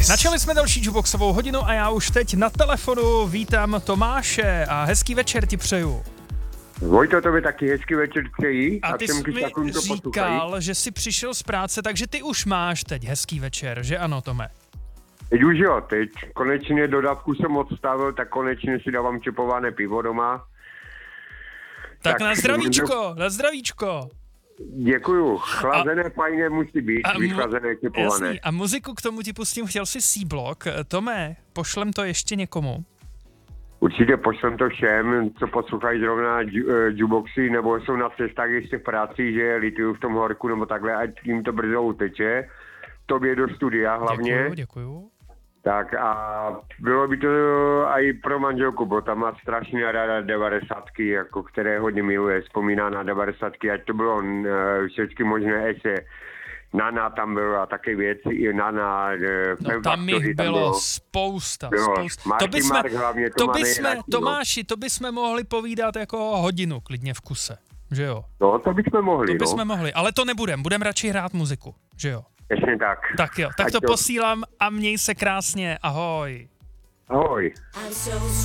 Jukebox. Načali jsme další jukeboxovou hodinu a já už teď na telefonu vítám Tomáše a hezký večer ti přeju. Vojto, tobě taky hezký večer přeji. A ty všem jsi mi kysákům to poslouchají. říkal, že jsi přišel z práce, takže ty už máš teď hezký večer, že ano, Tome? Teď už jo, teď konečně dodávku jsem odstavil, tak konečně si dávám čepované pivo doma. Tak na zdravíčko, na zdravíčko. Děkuju, chlazené fajné musí být, vychlazené čepované. Jasný, a muziku k tomu ti pustím, chtěl jsi C-Block. Tome, pošlem to ještě někomu. Určitě pošlem to všem, co poslouchají zrovna jukeboxy, nebo jsou na cestách ještě v práci, že lituju v tom horku, nebo takhle, ať jim to brzo uteče. Tobě do studia hlavně. Děkuju. Tak a bylo by to i pro manželku, bo tam má strašně ráda 90, jako, které hodně miluje, vzpomíná na 90, ať to bylo všechny možné ještě. Nana tam bylo a také věci, i Nana, No tam jich bylo spousta. Marky Mark hlavně, Tomáši, to bychom mohli povídat jako hodinu klidně v kuse, že jo? No, to bychom mohli, ale to budem radši hrát muziku, že jo? Ještě tak. Tak jo, tak to posílám a měj se krásně, ahoj. Ahoj.